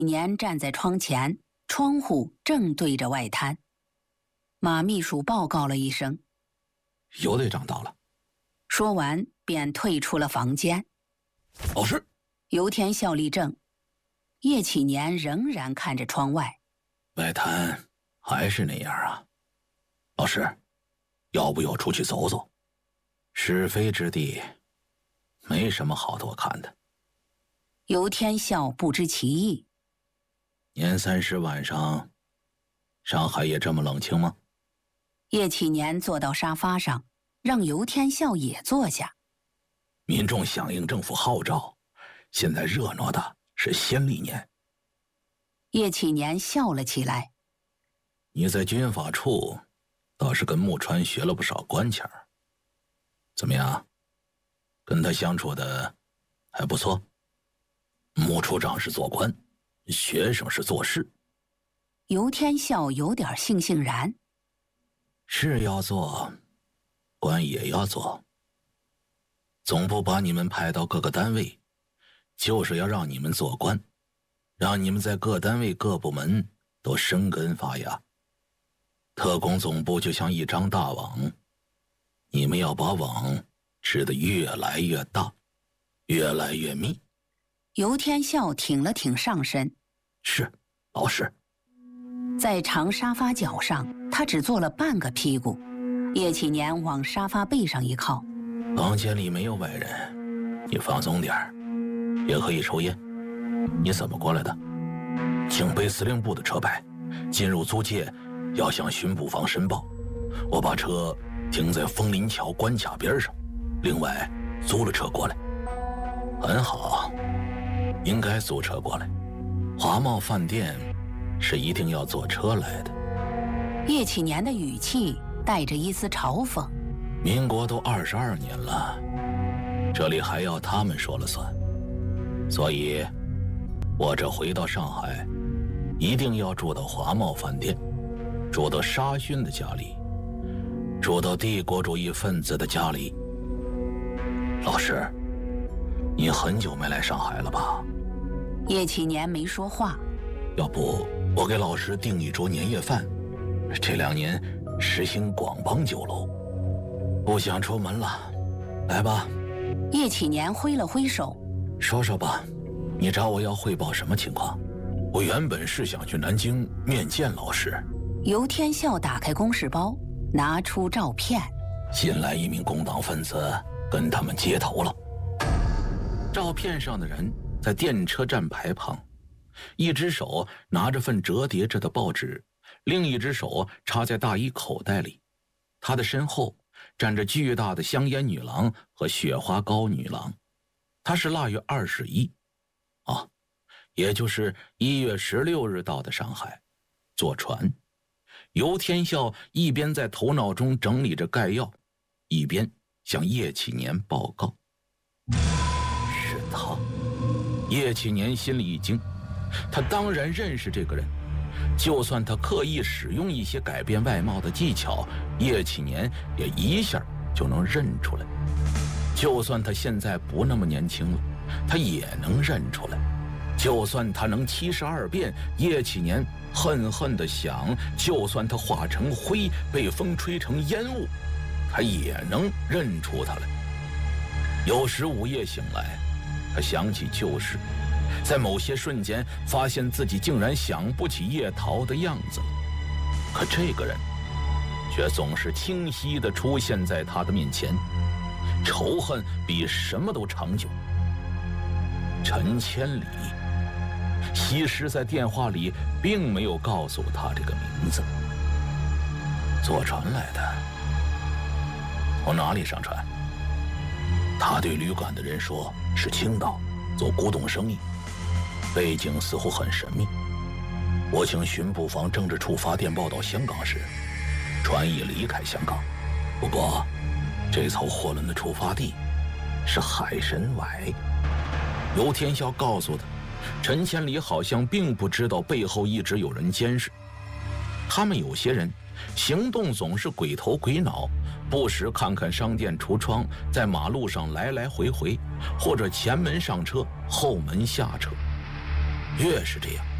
年站在窗前，窗户正对着外滩。马秘书报告了一声：“ 尤队长到了。” 说完便退出了房间。 老师， 尤天笑立正，叶启年仍然看着窗外。 外滩还是那样啊。老师，要不要出去走走？是非之地，没什么好多看的。 尤天笑不知其意。 年30晚上，上海也这么冷清吗？ 叶启年坐到沙发上，让尤天笑也坐下。 民众响应政府号召，现在热闹的是先历年。 叶启年笑了起来。 你在军法处倒是跟木川学了不少官腔，怎么样？跟他相处的还不错？木处长是做官，学生是做事。 尤天笑有点悻悻然。 事要做，官也要做。总部把你们派到各个单位，就是要让你们做官，让你们在各单位各部门都生根发芽。特工总部就像一张大网，你们要把网织得越来越大，越来越密。 尤天笑挺了挺上身。 是，老师。 在长沙发角上，他只坐了半个屁股。叶启年往沙发背上一靠。 房间里没有外人，你放松点儿，也可以抽烟。你怎么过来的？警备司令部的车牌，进入租界要向巡捕房申报。我把车停在枫林桥关卡边上，另外租了车过来。很好，应该租车过来。华茂饭店是一定要坐车来的。 叶启年的语气带着一丝嘲讽。 民国都22年了，这里还要他们说了算。所以我这回到上海，一定要住到华茂饭店，住到沙逊的家里，住到帝国主义分子的家里。老师，你很久没来上海了吧？ 叶启年没说话。 要不我给老师订一桌年夜饭，这2年实行广帮酒楼。不想出门了，来吧。 叶启年挥了挥手。 说说吧，你找我要汇报什么情况？我原本是想去南京面见老师。 尤天笑打开公事包，拿出照片。 新来一名工党分子跟他们接头了。照片上的人在电车站牌旁，一只手拿着份折叠着的报纸，另一只手插在大衣口袋里。他的身后站着巨大的香烟女郎和雪花膏女郎。他是腊月21，也就是1月16日到的上海，坐船。尤天笑一边在头脑中整理着概要，一边向叶启年报告。是他。叶启年心里一惊，他当然认识这个人，就算他刻意使用一些改变外貌的技巧，叶启年也一下就能认出来。就算他现在不那么年轻了，他也能认出来。就算他能72变，叶启年恨恨地想，就算他化成灰，被风吹成烟雾，他也能认出他来。有时午夜醒来，他想起旧事，在某些瞬间发现自己竟然想不起叶桃的样子了。可这个人却总是清晰地出现在他的面前，仇恨比什么都长久。陈千里西施在电话里并没有告诉他这个名字。坐船来的。从哪里上船？他对旅馆的人说是青岛，做古董生意，背景似乎很神秘。我请巡捕房政治处发电报到香港时，船已离开香港。不过这艘货轮的出发地是海参崴。尤天笑告诉他，陈千里好像并不知道背后一直有人监视。他们有些人行动总是鬼头鬼脑，不时看看商店橱窗，在马路上来来回回，或者前门上车，后门下车。越是这样，